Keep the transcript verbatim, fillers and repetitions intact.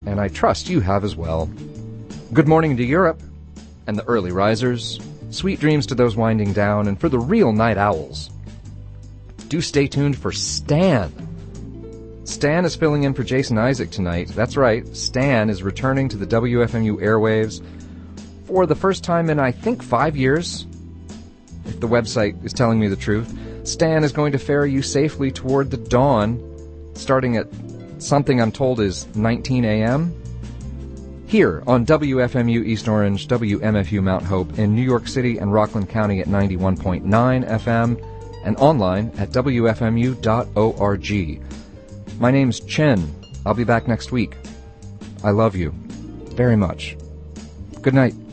and I trust you have as well. Good morning to Europe and the early risers. Sweet dreams to those winding down, and for the real night owls, do stay tuned for Stan. Stan is filling in for Jason Isaac tonight. That's right, Stan is returning to the W F M U airwaves for the first time in, I think, five years. If the website is telling me the truth, Stan is going to ferry you safely toward the dawn, starting at something I'm told is nineteen a.m., here on W F M U East Orange, W M F U Mount Hope in New York City and Rockland County at ninety-one point nine F M, and online at W F M U dot org. My name's Chen. I'll be back next week. I love you very much. Good night.